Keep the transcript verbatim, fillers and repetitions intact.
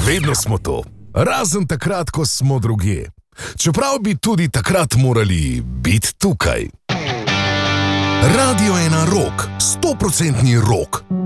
Vedno smo to, razen takrat, ko smo drugje. Čeprav bi tudi takrat morali biti tukaj. Radio ena Rock, sto procentni rock.